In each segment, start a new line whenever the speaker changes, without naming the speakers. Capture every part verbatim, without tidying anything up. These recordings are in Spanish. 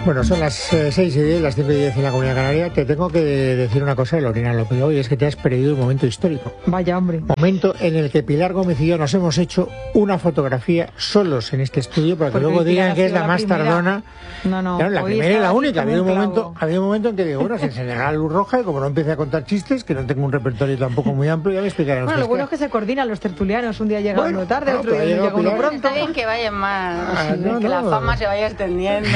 Bueno, son las eh, seis y diez, las cinco y diez en la Comunidad Canaria. Te tengo que decir una cosa de Lorena López hoy, es que te has perdido un momento histórico.
Vaya, hombre.
Momento en el que Pilar Gómez y yo nos hemos hecho una fotografía solos en este estudio para que
Porque
luego digan que es la,
la
más
primera.
tardona.
No, no.
Claro, la
Hoy
primera y la
estaba
única.
así
Había un,
como un
momento,
clavo.
había un momento en que digo, bueno, se encenderá la luz roja y como no empiece a contar chistes, que no tengo un repertorio tampoco muy amplio, ya me explicarán
Bueno, lo
ustedes
bueno es
qué.
que se coordinan los tertulianos. Un día llega
Bueno,
uno tarde,
no,
otro
pero
día
ha
llega
llegado
uno
Pilar.
pronto.
Está bien que vayan más,
Ah, no,
que
no.
la fama se vaya extendiendo.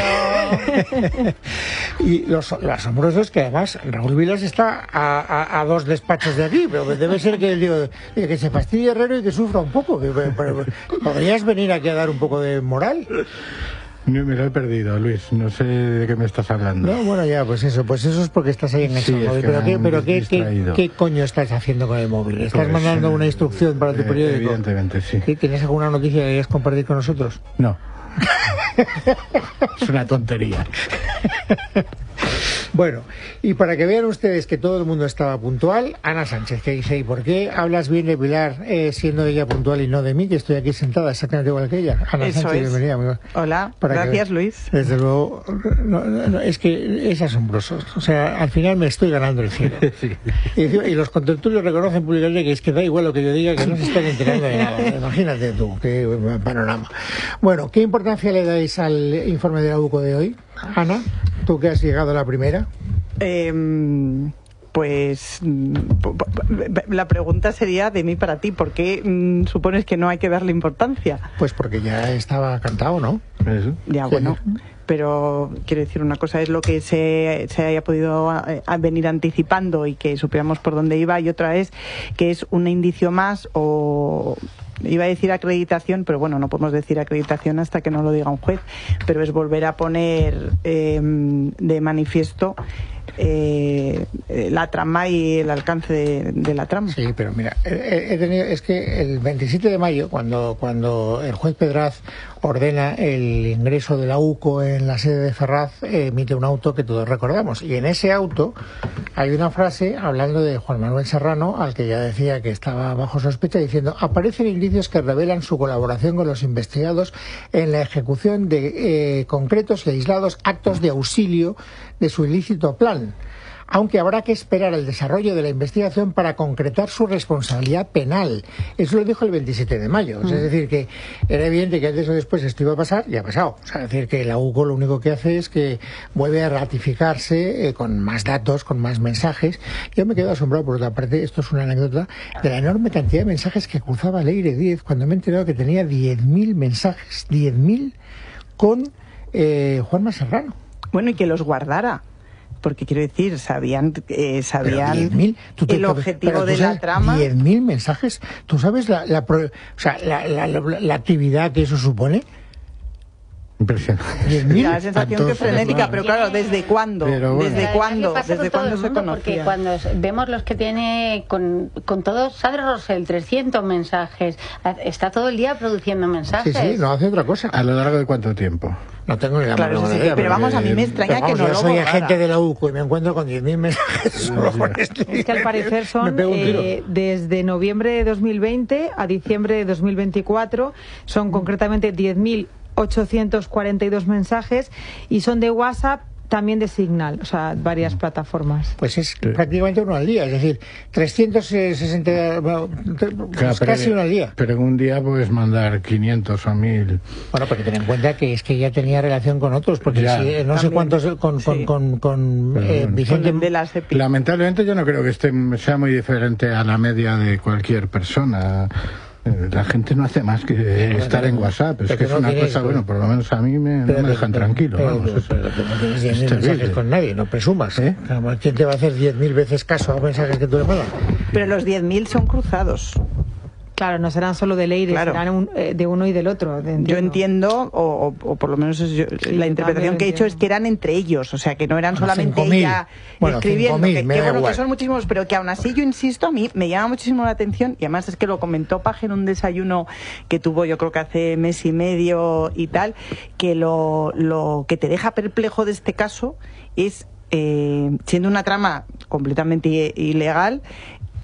Y lo, lo asombroso es que además Raúl Vilas está a, a, a dos despachos de aquí, pero debe ser que, digo, que se fastidie Herrero y que sufra un poco. Que, pero, ¿podrías venir aquí a dar un poco de moral?
No, me lo he perdido, Luis. No sé de qué me estás hablando.
No, bueno, ya, pues eso, pues eso es porque estás ahí enganchado.
Sí, es que
pero
me
¿qué,
han
pero qué, qué,
distraído.
¿qué coño estás haciendo con el móvil? ¿Estás
Pues,
mandando
eh,
una instrucción para tu
eh,
periódico?
Evidentemente, sí.
¿Sí? ¿Tienes alguna noticia que quieras compartir con nosotros?
No. Es una tontería.
Bueno, y para que vean ustedes que todo el mundo estaba puntual, Ana Sánchez, que dice, ¿y por qué hablas bien de Pilar eh, siendo ella puntual y no de mí, que estoy aquí sentada exactamente igual que ella? Ana
Eso
Sánchez,
es.
bienvenida. amigo.
Hola,
Para que
gracias
ve-
Luis.
Desde luego, no, no, no, es que es asombroso. O sea, al final me estoy ganando el cielo.
Sí.
Y, y los contertulios reconocen públicamente que es que da igual lo que yo diga, que no se están enterando de nada. Imagínate tú, qué panorama. Bueno, ¿qué importancia le dais al informe de la U C O de hoy? Ana, tú que has llegado a la primera.
Eh, pues mm, p- p- la pregunta sería de mí para ti. ¿Por qué mm, supones que no hay que darle importancia?
Pues porque ya estaba cantado, ¿no?
Eso.
Ya,
Sí.
bueno. Pero quiero decir, una cosa es lo que se, se haya podido eh, a venir anticipando y que supiéramos por dónde iba, y otra es que es un indicio más, o iba a decir acreditación, pero bueno, no podemos decir acreditación hasta que no lo diga un juez, pero es volver a poner eh, de manifiesto eh, la trama y el alcance de, de la trama.
Sí, pero mira, he, he tenido, es que el veintisiete de mayo, cuando, cuando el juez Pedraz ordena el ingreso de la U C O en la sede de Ferraz, eh, emite un auto que todos recordamos. Y en ese auto hay una frase hablando de Juan Manuel Serrano, al que ya decía que estaba bajo sospecha, diciendo: aparecen indicios que revelan su colaboración con los investigados en la ejecución de eh, concretos y aislados actos de auxilio de su ilícito plan, aunque habrá que esperar el desarrollo de la investigación para concretar su responsabilidad penal. Eso lo dijo el veintisiete de mayo. O sea, es decir, que era evidente que antes o después esto iba a pasar y ha pasado. O sea, es decir, que la U C O lo único que hace es que vuelve a ratificarse eh, con más datos, con más mensajes. Yo me quedo asombrado, por otra parte, esto es una anécdota, de la enorme cantidad de mensajes que cruzaba Leire Díez cuando me he enterado que tenía diez mil mensajes, diez mil con eh, Juanma Serrano.
Bueno, y que los guardara. Porque quiero decir, sabían, eh, sabían
diez mil, tú te-
el
pero-
objetivo
pero tú
de
sabes,
la trama.
diez mil mensajes. ¿Tú sabes la, la, pro- o sea, la, la, la- la actividad que eso supone?
Impresionante.
diez mil.
Da la sensación que es frenética, pero claro, ¿desde cuándo?
Pero bueno.
¿Desde
Pero
cuándo?
además le pasa
¿Desde
con todo
cuándo
el
se
mundo, porque
conocía?
cuando vemos los que tiene con, con todos, Sandra Rosell, trescientos mensajes, está todo el día produciendo
Sí,
mensajes.
sí, no hace otra cosa.
¿A lo largo de cuánto tiempo?
No tengo ni la
Claro,
menor
eso sí,
idea,
pero vamos, a mí me extraña
pero
que
vamos,
no
yo
lo
soy
borrara.
agente de la U C O y me encuentro con diez mil mensajes solo por este.
Es que al parecer
Me
son
pego un tiro.
eh, desde noviembre de dos mil veinte a diciembre de dos mil veinticuatro, son concretamente diez mil ochocientos cuarenta y dos mensajes y son de WhatsApp, también de Signal, o sea, varias plataformas.
Pues es prácticamente uno al día, es decir, trescientos sesenta, bueno,
Claro,
pues
pero-
casi uno al día.
Pero en un día puedes mandar quinientos o mil.
Bueno, pero ten en cuenta que es que ya tenía relación con otros, porque
Ya.
si, eh, no sé
También.
cuántos, con, con,
Sí.
con, con,
Pero
eh,
bueno.
Con
Vicente...
el de la SEPI.
Lamentablemente yo no creo que este sea muy diferente a la media de cualquier persona. Eh, La gente no hace más que
Pero
estar
que
en
no-
WhatsApp. Es
pero
que
que
es
no
una
tienes,
cosa,
pero-
bueno, por lo menos a mí me, no
Pero
me
que-
dejan tranquilo.
pero-
Vamos,
pero-
es-
pero que no tienes diez
es
mil
terrible.
mensajes con nadie, no presumas, ¿eh? Claro, ¿quién te va a hacer diez mil veces caso a mensajes que tú le mandas?
Pero los diez mil son cruzados.
Claro, no serán solo de Leire,
Claro.
serán un- eh, de uno y del otro. de-
Yo entiendo, o, o- o por lo menos es yo- la
yo
interpretación
también
que he hecho
entiendo.
es que eran entre ellos, o sea, que no eran
Bueno,
solamente
cinco mil.
ella
Bueno,
escribiendo,
cinco mil,
que,
me
que
da
bueno,
igual.
que son muchísimos, pero que aún así yo insisto, a mí me llama muchísimo la atención, y además es que lo comentó Paje en un desayuno que tuvo yo creo que hace mes y medio y tal, que lo, lo que te deja perplejo de este caso es, eh, siendo una trama completamente i- ilegal,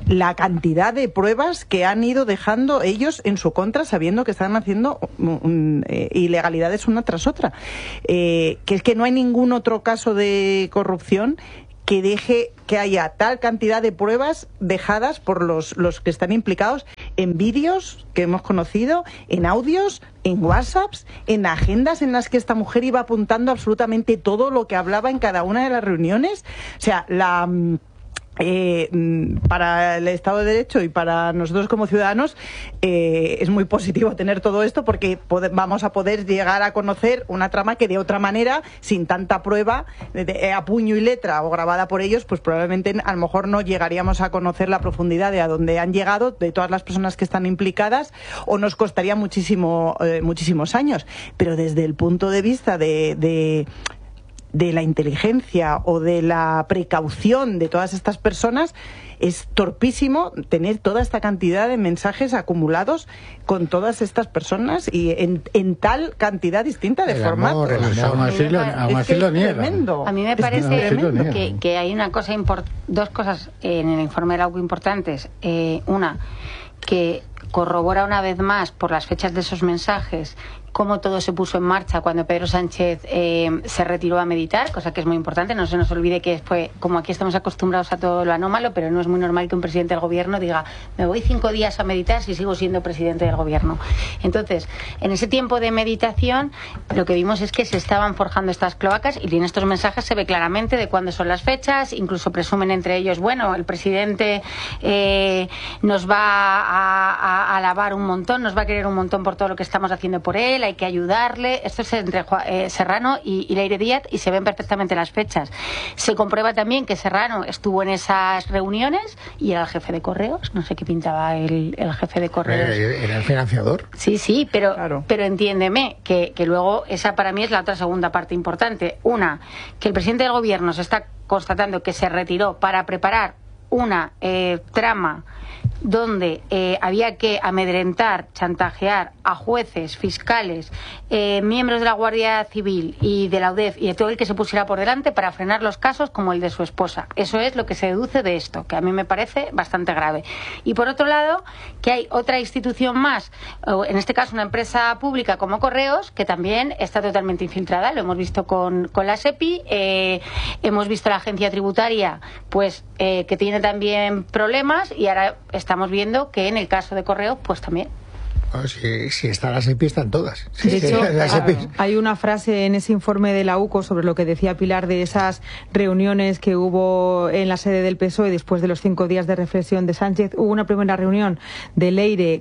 la cantidad de pruebas que han ido dejando ellos en su contra, sabiendo que están haciendo um, eh, ilegalidades una tras otra. Eh, que es que no hay ningún otro caso de corrupción que deje que haya tal cantidad de pruebas dejadas por los, los que están implicados en vídeos que hemos conocido, en audios, en WhatsApps, en agendas en las que esta mujer iba apuntando absolutamente todo lo que hablaba en cada una de las reuniones. O sea, la... Eh, para el Estado de Derecho y para nosotros como ciudadanos eh, es muy positivo tener todo esto porque pode- vamos a poder llegar a conocer una trama que de otra manera, sin tanta prueba de, de, a puño y letra o grabada por ellos, pues probablemente a lo mejor no llegaríamos a conocer la profundidad de a dónde han llegado, de todas las personas que están implicadas, o nos costaría muchísimo eh, muchísimos años. Pero desde el punto de vista de, de de la inteligencia o de la precaución de todas estas personas, es torpísimo tener toda esta cantidad de mensajes acumulados con todas estas personas y en, en tal cantidad distinta de
El
formatos.
amor, el amor. Aún así lo, aún así lo niegan.
A mí me
Es
parece
tremendo.
que, que hay una cosa import- dos cosas en el informe de la U C importantes. Eh, una, que corrobora una vez más por las fechas de esos mensajes cómo todo se puso en marcha cuando Pedro Sánchez eh, se retiró a meditar, cosa que es muy importante. No se nos olvide que fue, como aquí estamos acostumbrados a todo lo anómalo, pero no es muy normal que un presidente del gobierno diga, me voy cinco días a meditar si sigo siendo presidente del gobierno. Entonces, en ese tiempo de meditación, lo que vimos es que se estaban forjando estas cloacas y en estos mensajes se ve claramente de cuándo son las fechas, incluso presumen entre ellos, bueno, el presidente eh, nos va a, a, a alabar un montón, nos va a querer un montón por todo lo que estamos haciendo por él, hay que ayudarle. Esto es entre eh, Serrano y, y Leire Díaz y se ven perfectamente las fechas. Se comprueba también que Serrano estuvo en esas reuniones y era el jefe de correos. No sé qué pintaba el, el jefe de correos.
Era el financiador.
Sí, sí, pero,
Claro.
pero entiéndeme que, que luego esa para mí es la otra segunda parte importante. Una, que el presidente del gobierno se está constatando que se retiró para preparar una eh, trama donde eh, había que amedrentar, chantajear a jueces, fiscales, eh, miembros de la Guardia Civil y de la U D E F y de todo el que se pusiera por delante para frenar los casos como el de su esposa. Eso es lo que se deduce de esto, que a mí me parece bastante grave. Y por otro lado, que hay otra institución más, o en este caso una empresa pública como Correos, que también está totalmente infiltrada. Lo hemos visto con, con la SEPI, eh, hemos visto la agencia tributaria, pues eh, que tiene también problemas, y ahora estamos viendo que en el caso de Correos, pues también.
Bueno, si, si está la SEPI, están todas.
De
Si
hecho,
está la SEPI.
hay una frase en ese informe de la U C O sobre lo que decía Pilar de esas reuniones que hubo en la sede del P S O E después de los cinco días de reflexión de Sánchez. Hubo una primera reunión de Leire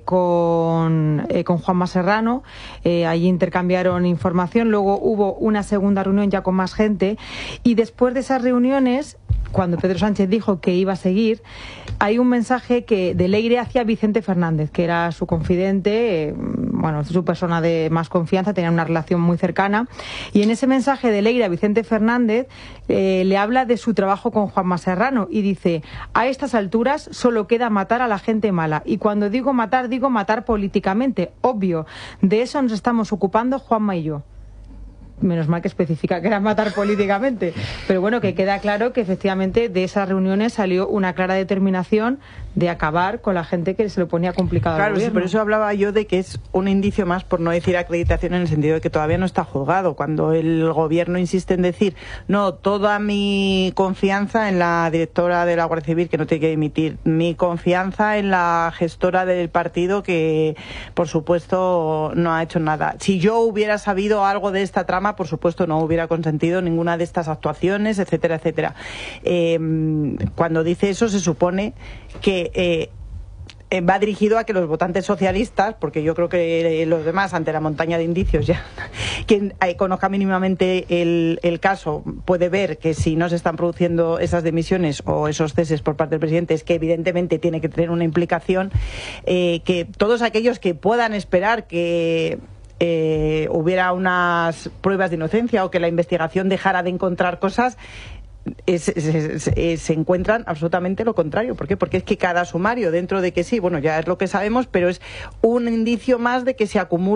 con, eh, con Juanma Serrano, eh, allí intercambiaron información, luego hubo una segunda reunión ya con más gente, y después de esas reuniones, cuando Pedro Sánchez dijo que iba a seguir, hay un mensaje que de Leire hacia Vicente Fernández, que era su confidente, eh, bueno, su persona de más confianza, tenían una relación muy cercana, y en ese mensaje de Leire a Vicente Fernández eh, le habla de su trabajo con Juanma Serrano y dice, a estas alturas solo queda matar a la gente mala, y cuando digo matar, digo matar políticamente, obvio, de eso nos estamos ocupando Juanma y yo. Menos mal que especifica que era matar políticamente, pero bueno, que queda claro que efectivamente de esas reuniones salió una clara determinación de acabar con la gente que se lo ponía complicado al
Claro, sí,
gobierno.
por eso hablaba yo de que es un indicio más, por no decir acreditación, en el sentido de que todavía no está juzgado. Cuando el gobierno insiste en decir, no, toda mi confianza en la directora de la Guardia Civil, que no tiene que dimitir, mi confianza en la gestora del partido, que por supuesto no ha hecho nada. Si yo hubiera sabido algo de esta trama, por supuesto no hubiera consentido ninguna de estas actuaciones, etcétera, etcétera. Eh, cuando dice eso, se supone que Eh, eh, va dirigido a que los votantes socialistas, porque yo creo que eh, los demás, ante la montaña de indicios, ya quien eh, conozca mínimamente el, el caso puede ver que si no se están produciendo esas dimisiones o esos ceses por parte del presidente, es que evidentemente tiene que tener una implicación, eh, que todos aquellos que puedan esperar que eh, hubiera unas pruebas de inocencia o que la investigación dejara de encontrar cosas, Es, es, es, es, se encuentran absolutamente lo contrario. ¿Por qué? Porque es que cada sumario, dentro de que sí, bueno, ya es lo que sabemos, pero es un indicio más de que se acumula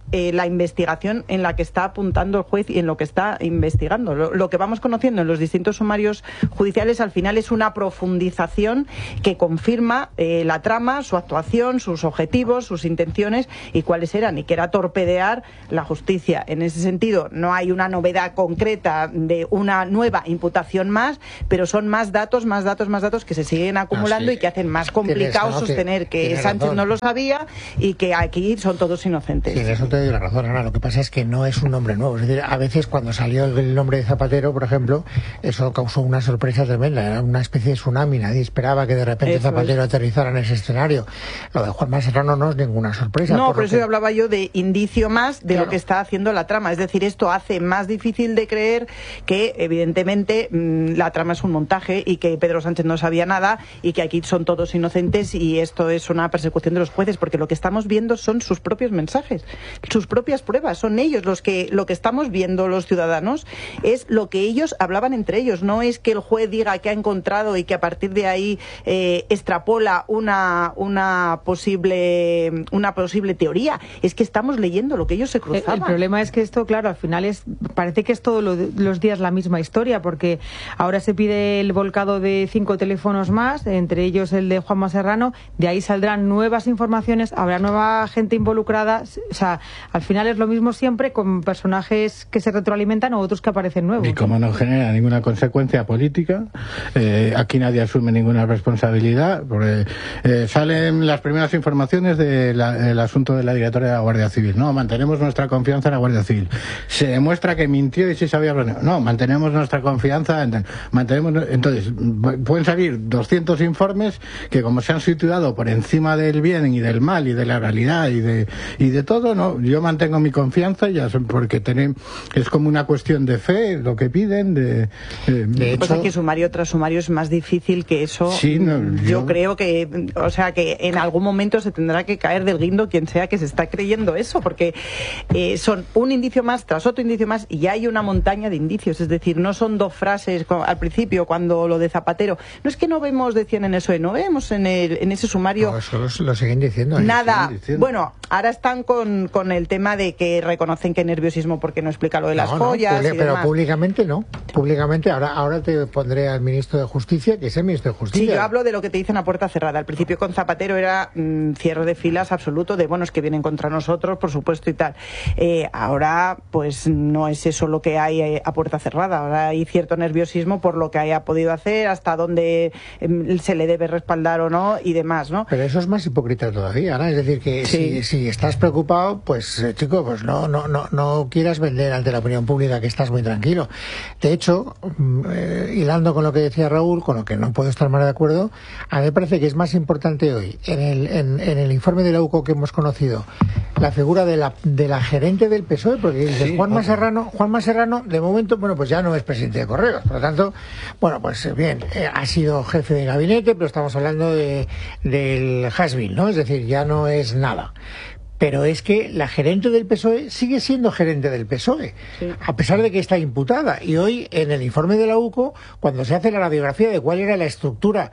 eh, la investigación en la que está apuntando el juez y en lo que está investigando. Lo, lo que vamos conociendo en los distintos sumarios judiciales al final es una profundización que confirma eh, la trama, su actuación, sus objetivos, sus intenciones y cuáles eran, y que era torpedear la justicia. En ese sentido, no hay una novedad concreta de una nueva imputación más, pero son más datos, más datos, más datos que se siguen acumulando no, sí. y que hacen más complicado no, sostener que Sánchez razón. no lo sabía y que aquí son todos inocentes.
Sí, en eso te doy la razón, Ana. Lo que pasa es que no es un nombre nuevo. Es decir, a veces cuando salió el nombre de Zapatero, por ejemplo, eso causó una sorpresa tremenda. Era una especie de tsunami. Nadie esperaba que de repente eso Zapatero es. aterrizara en ese escenario. Lo de Juanma Serrano no es ninguna sorpresa.
No, por, por eso
que...
hablaba yo de indicio más de claro. lo que está haciendo la trama. Es decir, esto hace más difícil de creer que, evidentemente, mmm, la trama es un montaje y que Pedro Sánchez no sabía nada y que aquí son todos inocentes y esto es una persecución de los jueces, porque lo que estamos viendo son sus propios mensajes, sus propias pruebas. Son ellos los que, lo que estamos viendo los ciudadanos es lo que ellos hablaban entre ellos. No es que el juez diga que ha encontrado y que a partir de ahí eh, extrapola una, una posible una posible teoría. Es que estamos leyendo lo que ellos se cruzaban.
El, el problema es que esto, claro, al final es parece que es todos lo, los días la misma historia, porque ahora se pide el volcado de cinco teléfonos más, entre ellos el de Juanma Serrano. De ahí saldrán nuevas informaciones, habrá nueva gente involucrada. O sea, al final es lo mismo siempre, con personajes que se retroalimentan o otros que aparecen nuevos.
Y como no genera ninguna consecuencia política, eh, aquí nadie asume ninguna responsabilidad, porque eh, salen las primeras informaciones del de asunto de la directora de la Guardia Civil. No, mantenemos nuestra confianza en la Guardia Civil. Se demuestra que mintió y sí sabía planeado. No, mantenemos nuestra confianza. En, mantenemos, entonces, pueden salir doscientos informes que, como se han situado por encima del bien y del mal y de la realidad y de y de todo, no, yo mantengo mi confianza, ya porque tenemos, es como una cuestión de fe lo que piden. De,
eh, de hecho, cosa que sumario tras sumario es más difícil que eso.
Sí, no,
yo, yo creo que, o sea, que en algún momento se tendrá que caer del guindo quien sea que se está creyendo eso, porque eh, son un indicio más tras otro indicio más y ya hay una montaña de indicios. Es decir, no son dos frases al principio cuando lo de Zapatero. No es que no vemos, decían en eso, no vemos en el en ese sumario.
No, eso lo, lo siguen diciendo.
Nada.
Siguen diciendo.
Bueno, ahora están con, con el tema de que reconocen que nerviosismo porque no explica lo de las no, joyas.
No,
y
pero
demás.
Públicamente no. Públicamente, ahora, ahora te pondré al ministro de Justicia, que es el ministro de Justicia.
Sí, yo hablo de lo que te dicen a puerta cerrada. Al principio con Zapatero era mmm, cierre de filas absoluto, de bueno, es que vienen contra nosotros, por supuesto, y tal. Eh, ahora, pues no es eso lo que hay eh, a puerta cerrada. Ahora hay cierto nerviosismo por lo que haya podido hacer, hasta dónde eh, se le debe respaldar o no, y demás, ¿no?
Pero eso es más hipócrita todavía, ¿no? Es decir, que sí. si, si estás preocupado, pues, eh, chico, pues no, no, no, no quieras vender ante la opinión pública que estás muy tranquilo. De hecho, eh, hilando con lo que decía Raúl, con lo que no puedo estar más de acuerdo, a mí me parece que es más importante hoy, en el, en, en el informe de la U C O que hemos conocido, la figura de la, de la gerente del P S O E, porque sí, Juanma Serrano, Juanma Serrano, de momento, bueno, pues ya no es presidente de Correos, por lo tanto, bueno, pues bien, eh, ha sido jefe de gabinete, pero estamos hablando de del has-been, ¿no? Es decir, ya no es nada. Pero es que la gerente del P S O E sigue siendo gerente del P S O E, sí. a pesar de que está imputada. Y hoy, en el informe de la U C O, cuando se hace la radiografía de cuál era la estructura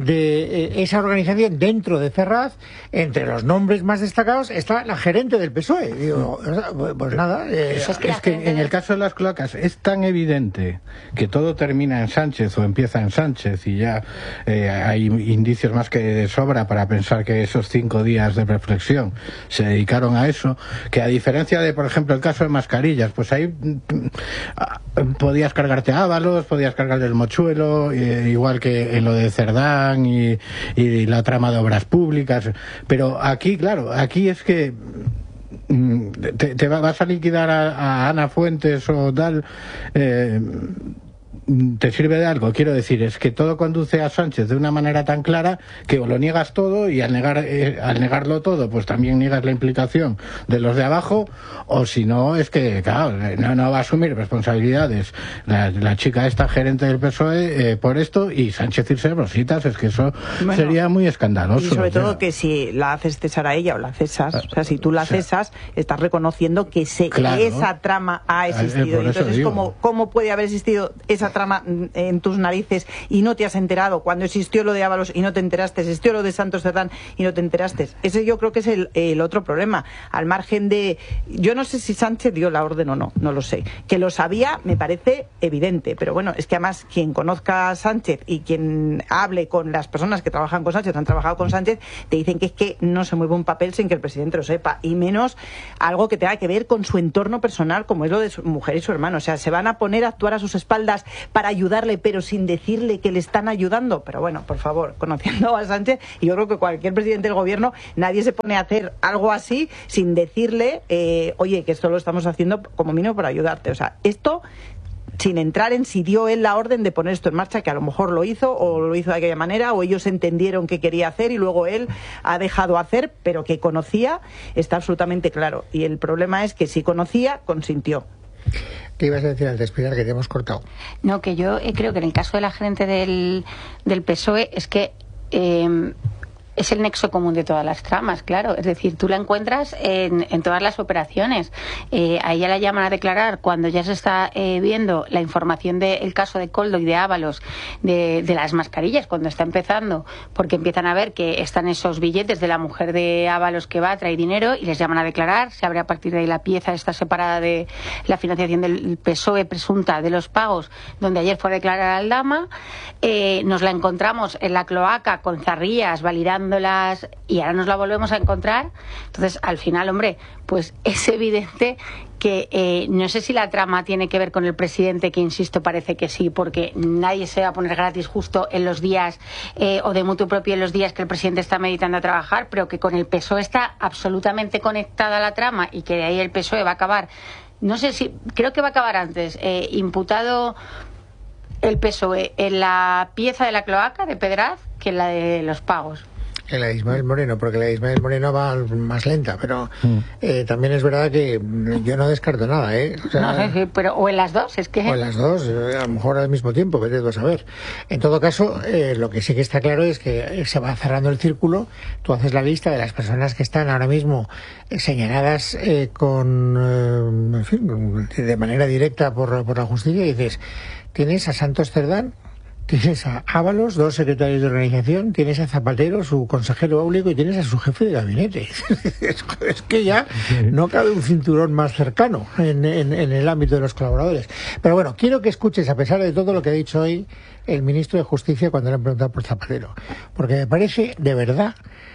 de eh, esa organización dentro de Ferraz, entre los nombres más destacados está la gerente del P S O E. Digo, pues nada. Eh,
es que, es que en el caso de las cloacas es tan evidente que todo termina en Sánchez o empieza en Sánchez y ya eh, hay indicios más que de sobra para pensar que esos cinco días de reflexión se dedicaron a eso, que a diferencia de, por ejemplo, el caso de mascarillas, pues ahí podías cargarte a Ábalos, podías cargarte el mochuelo, eh, igual que en lo de Cerdán y, y la trama de obras públicas, pero aquí, claro, aquí es que te, te vas a liquidar a, a Ana Fuentes o tal, eh, te sirve de algo. Quiero decir, es que todo conduce a Sánchez de una manera tan clara que o lo niegas todo y al negar eh, al negarlo todo, pues también niegas la implicación de los de abajo, o si no, es que, claro, no, no va a asumir responsabilidades la, la chica esta gerente del P S O E eh, por esto, y Sánchez irse de rositas, es que eso bueno, sería muy escandaloso.
Y sobre
o sea,
todo que si la haces cesar a ella o la cesas, o sea, si tú la cesas, estás reconociendo que, se, claro, que esa trama ha existido. Eh, Entonces, ¿cómo, ¿cómo puede haber existido esa esa trama en tus narices y no te has enterado, cuando existió lo de Ábalos y no te enteraste, existió lo de Santos Cerdán y no te enteraste. Ese yo creo que es el, el otro problema. Al margen de... Yo no sé si Sánchez dio la orden o no, no lo sé. Que lo sabía me parece evidente, pero bueno, es que además quien conozca a Sánchez y quien hable con las personas que trabajan con Sánchez, han trabajado con Sánchez, te dicen que es que no se mueve un papel sin que el presidente lo sepa, y menos algo que tenga que ver con su entorno personal, como es lo de su mujer y su hermano. O sea, se van a poner a actuar a sus espaldas para ayudarle, pero sin decirle que le están ayudando. Pero bueno, por favor, conociendo a Sánchez, y yo creo que cualquier presidente del gobierno, nadie se pone a hacer algo así sin decirle, eh, oye, que esto lo estamos haciendo como mínimo para ayudarte. O sea, esto... sin entrar en si dio él la orden de poner esto en marcha, que a lo mejor lo hizo o lo hizo de aquella manera, o ellos entendieron que quería hacer y luego él ha dejado hacer, pero que conocía, está absolutamente claro. Y el problema es que si conocía, consintió.
¿Qué ibas a decir antes, Pilar, que te hemos cortado?
No, que yo eh, creo que en el caso de la gerente del, del P S O E es que... Eh, es el nexo común de todas las tramas, claro. Es decir, tú la encuentras en, en todas las operaciones. Eh, a ella la llaman a declarar cuando ya se está eh, viendo la información del caso de Koldo y de Ábalos, de, de las mascarillas, cuando está empezando, porque empiezan a ver que están esos billetes de la mujer de Ábalos que va, trae dinero, y les llaman a declarar. Se abre a partir de ahí la pieza, está separada de la financiación del P S O E presunta de los pagos, donde ayer fue a declarar Aldama. Eh, nos la encontramos en la cloaca con Zarrías validando las, y ahora nos la volvemos a encontrar. Entonces, al final, hombre, pues es evidente que eh, no sé si la trama tiene que ver con el presidente, que insisto, parece que sí, porque nadie se va a poner gratis justo en los días eh, o de mutuo propio en los días que el presidente está meditando a trabajar, pero que con el P S O E está absolutamente conectada la trama y que de ahí el P S O E va a acabar, no sé si, creo que va a acabar antes, eh, imputado el P S O E en la pieza de la cloaca de Pedraz que en la de los pagos.
En la de Ismael Moreno, porque la de Ismael Moreno va más lenta, pero mm. eh, también es verdad que yo no descarto nada, ¿eh? O sea,
no sé, sí, pero o en las dos, es que...
O en las dos, a lo mejor al mismo tiempo, vete tú a saber. En todo caso, eh, lo que sí que está claro es que se va cerrando el círculo, tú haces la lista de las personas que están ahora mismo señaladas eh, con, eh, en fin, de manera directa por, por la justicia, y dices, tienes a Santos Cerdán, tienes a Ábalos, dos secretarios de organización, tienes a Zapatero, su consejero áulico, y tienes a su jefe de gabinete. Es, es que ya no cabe un cinturón más cercano en, en, en el ámbito de los colaboradores. Pero bueno, quiero que escuches, a pesar de todo lo que ha dicho hoy el ministro de Justicia cuando le han preguntado por Zapatero, porque me parece, de verdad,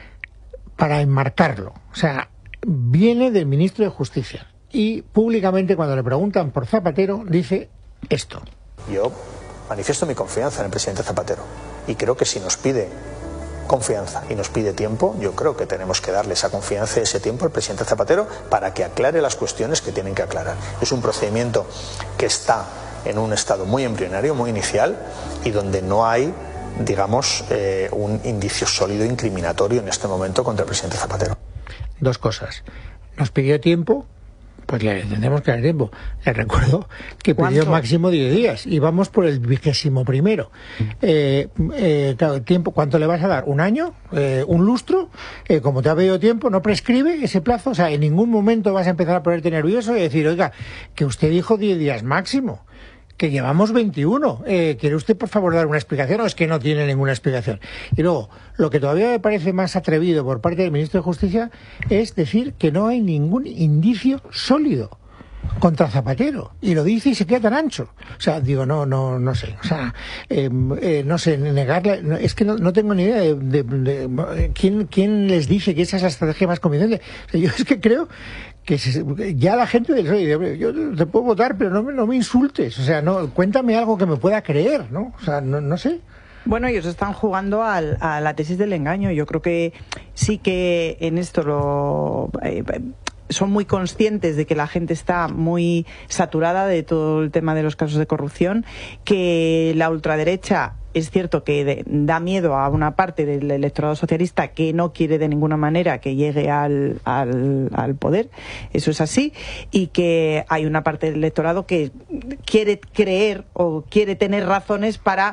para enmarcarlo. O sea, viene del ministro de Justicia y públicamente, cuando le preguntan por Zapatero, dice esto.
Yo manifiesto mi confianza en el presidente Zapatero y creo que si nos pide confianza y nos pide tiempo, yo creo que tenemos que darle esa confianza y ese tiempo al presidente Zapatero para que aclare las cuestiones que tienen que aclarar. Es un procedimiento que está en un estado muy embrionario, muy inicial, y donde no hay, digamos, eh, un indicio sólido incriminatorio en este momento contra el presidente Zapatero.
Dos cosas. Nos pidió tiempo. Pues le tendremos que dar tiempo. Le recuerdo que pidió máximo diez días y vamos por el vigésimo primero. Eh, eh, claro, tiempo, ¿cuánto le vas a dar? ¿Un año? Eh, ¿Un lustro? Eh, como te ha pedido tiempo, no prescribe ese plazo. O sea, en ningún momento vas a empezar a ponerte nervioso y decir, oiga, que usted dijo diez días máximo, que llevamos veintiuno. Eh, ¿Quiere usted, por favor, dar una explicación o es que no tiene ninguna explicación? Y luego, lo que todavía me parece más atrevido por parte del ministro de Justicia es decir que no hay ningún indicio sólido contra Zapatero, y lo dice y se queda tan ancho. O sea, digo, no, no, no sé, o sea, eh, eh, no sé, negarle, no, es que no, no tengo ni idea de, de, de, de quién, quién les dice que esa es la estrategia más convincente. O sea, yo es que creo que se, ya la gente del P S O E, yo te puedo votar, pero no me, no me insultes, o sea, no, cuéntame algo que me pueda creer, ¿no? O sea, no, no sé.
Bueno, ellos están jugando al, a la tesis del engaño. Yo creo que sí que en esto lo... Eh, son muy conscientes de que la gente está muy saturada de todo el tema de los casos de corrupción, que la ultraderecha es cierto que de, da miedo a una parte del electorado socialista que no quiere de ninguna manera que llegue al, al, al poder, eso es así, y que hay una parte del electorado que quiere creer o quiere tener razones para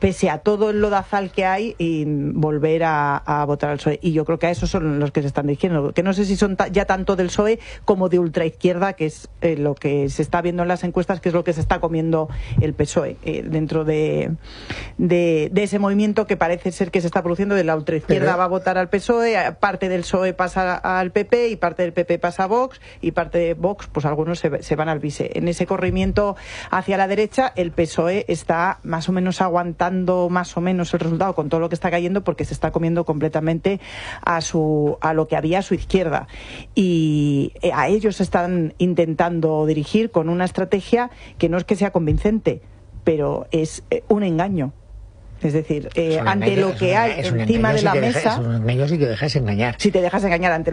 pese a todo el lodazal que hay, y volver a, a votar al P S O E. Y yo creo que a esos son los que se están dirigiendo, que no sé si son ta ya tanto del P S O E como de ultraizquierda, que es eh, lo que se está viendo en las encuestas, que es lo que se está comiendo el P S O E eh, dentro de, de, de ese movimiento que parece ser que se está produciendo de la ultraizquierda. Pero va a votar al P S O E, parte del P S O E pasa al P P y parte del P P pasa a Vox, y parte de Vox, pues algunos se, se van al B I S E. En ese corrimiento hacia la derecha, el P S O E está más o menos aguantando más o menos el resultado con todo lo que está cayendo, porque se está comiendo completamente a su a lo que había a su izquierda, y a ellos se están intentando dirigir con una estrategia que no es que sea convincente, pero es un engaño. Es decir, eh, ante
engaño,
lo que hay
un,
encima de
si
la
mesa...
Deja,
es un engaño si te dejas engañar.
Si te dejas engañar ante